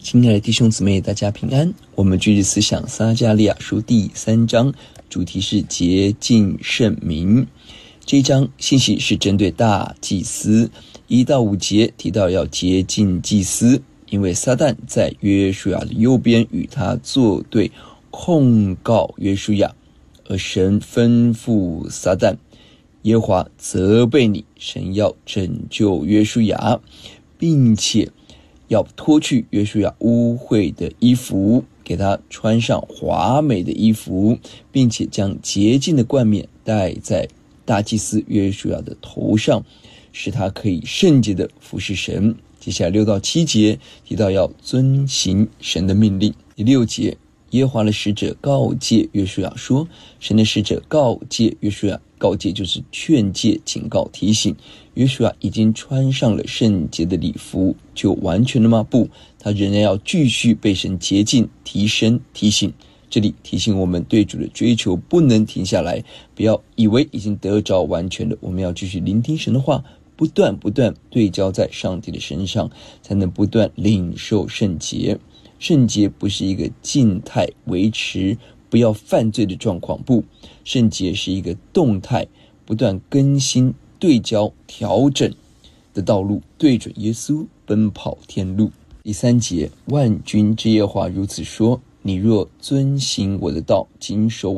亲爱的弟兄姊妹，大家平安。我们继续思想撒迦利亚书第3章，主题是洁净圣民。这一章信息是针对大祭司，1到5节提到要洁净祭司，因为撒旦在约书亚的右边与他作对，控告约书亚，而神吩咐撒旦，耶和华责备你，神要拯救约书亚，并且要脱去约书亚污秽的衣服，给他穿上华美的衣服，并且将洁净的冠冕戴在大祭司约书亚的头上，使他可以圣洁的服侍神。接下来6到7节提到要遵行神的命令。第6节，耶和华的使者告诫约书亚说，神的使者告诫约书亚，告诫就是劝诫、警告、提醒。约书亚已经穿上了圣洁的礼服，就完全了吗？不，他仍然要继续被神洁净、提升、提醒。这里提醒我们对主的追求不能停下来，不要以为已经得着完全了，我们要继续聆听神的话，不断对焦在上帝的身上，才能不断领受圣洁。圣洁不是一个静态维持不要犯罪的状况，不，圣洁是一个动态不断更新、对焦、调整的道路，对准耶稣奔跑天路。第3节，万军之耶和华如此说，你若遵行我的道，谨守